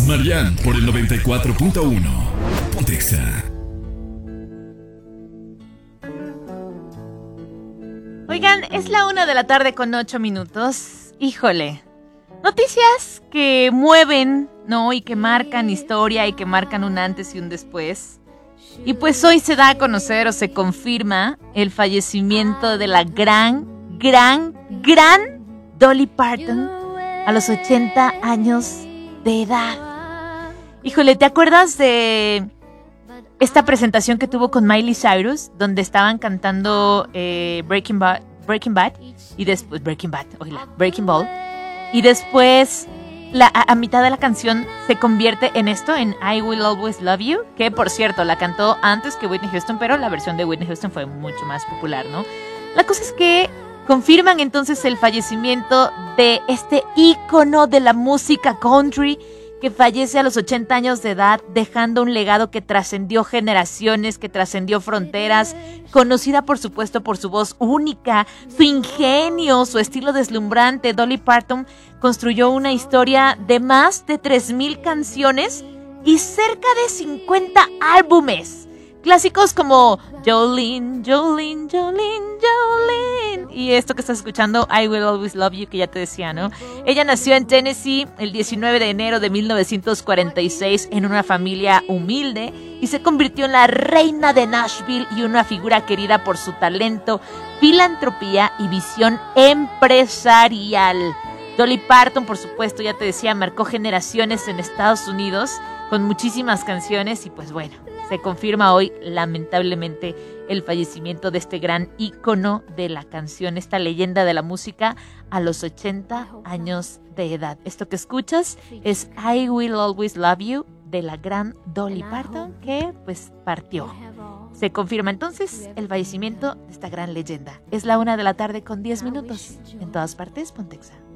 Marian por el 94.1. Pontexa. Oigan, es la 1:08 p.m. Híjole, noticias que mueven, ¿no? Y que marcan historia y que marcan un antes y un después. Y pues hoy se da a conocer o se confirma el fallecimiento de la gran Dolly Parton a los 80 años de edad. Híjole, ¿te acuerdas de esta presentación que tuvo con Miley Cyrus, donde estaban cantando Breaking Bad y después Breaking Ball, y después a mitad de la canción se convierte en esto, en I Will Always Love You, que por cierto la cantó antes que Whitney Houston, pero la versión de Whitney Houston fue mucho más popular, ¿no? La cosa es que confirman entonces el fallecimiento de este ícono de la música country, que fallece a los 80 años de edad, dejando un legado que trascendió generaciones, que trascendió fronteras, conocida por supuesto por su voz única, su ingenio, su estilo deslumbrante. Dolly Parton construyó una historia de más de 3,000 canciones y cerca de 50 álbumes. Clásicos como Jolene, Jolene, Jolene, Jolene. Y esto que estás escuchando, I Will Always Love You, que ya te decía, ¿no? Ella nació en Tennessee el 19 de enero de 1946 en una familia humilde y se convirtió en la reina de Nashville y una figura querida por su talento, filantropía y visión empresarial. Dolly Parton, por supuesto, ya te decía, marcó generaciones en Estados Unidos con muchísimas canciones y pues bueno, se confirma hoy, lamentablemente, el fallecimiento de este gran ícono de la canción, esta leyenda de la música, a los 80 años de edad. Esto que escuchas es I Will Always Love You, de la gran Dolly Parton, que pues partió. Se confirma entonces el fallecimiento de esta gran leyenda. Es la 1:10 p.m. En todas partes, Pontexa.